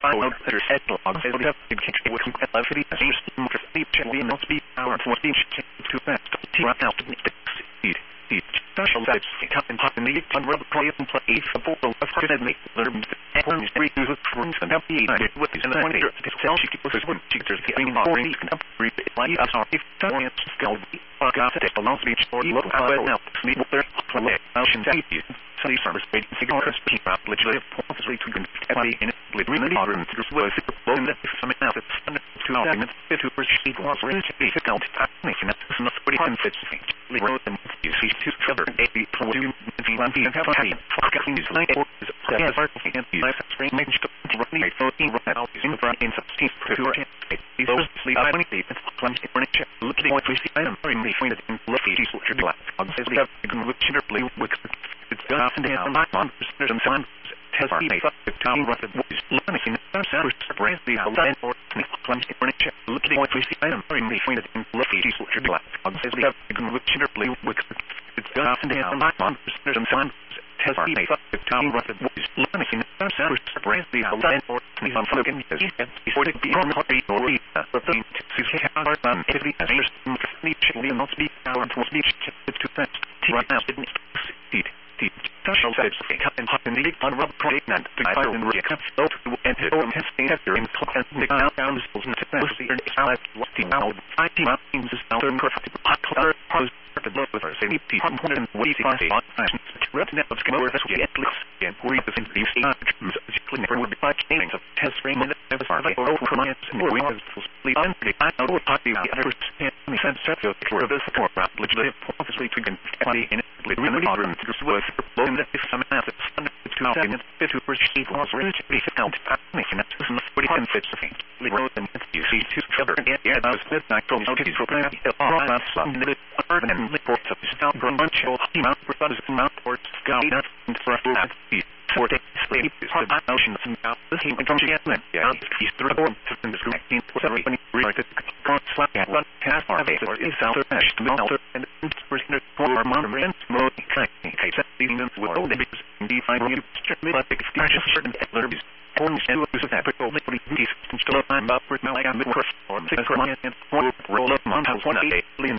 followed their head logs as the kitchen with complexity as you see more sleep we not be our for speech too fast to right out to the special sites cut and hot in the rubber play and play for both of her and make their forms reuse from and up the idea with the one here to tell she was when she just getting more can up like us are if science skill got it belongs to each or look how well now sleep their play motion safety so these service paid cigarettes keep up legislative points to every in really modern to was blown that some out it's under 2 arguments to proceed was really difficult nation that's not pretty unfit we wrote them you see to cover a for you and have a fucking is like or is as our and the spring make to run the 14 right out in front in substance to these sleep I when they plunge in furniture looking what we see I am very find it in lucky so should black on says we have to look to play with it's off and down my on some sun has been a time rapid was limiting the sound spread the outline or plunge in furniture looking what we see I am very find it in lucky so should black on says we have to look to play with it's off and down my on some sun has been a time rapid was limiting the sound spread the outline or on fucking before the beyond hobby or the thing to see how on every first need not be our to speech to fast right now didn't see the special sites cut and hot in the on rubber pregnant to fire in the cup so to enter or testing after in class the down schools and to see in salad what the now I team up in this southern perfect hot color pose the look with her safety component and we see on fashion red net of skin over this get looks and we the these clean would be like things of test ring and the survey or over clients and we was sleep on the I know what the other me sense of for this for legislative policy to get in really modern to work blowing that if some assets under 2 arguments to proceed was really difficult nation that's not pretty unfit to think we wrote them you see to cover and yeah that was midnight from notice for some urban and reports of style bunch of amount for funds amount for scout and for for the sleep is hard notions about the thing from Japan yeah he's through the system is connecting for every related slack at one half our base or is out of mesh to melter and percent for monorail mode connecting case leading them to all the big defining strictly like expression certain letters forms to use that particular these still time up with like a mid course or 6 client and roll up on house 1 day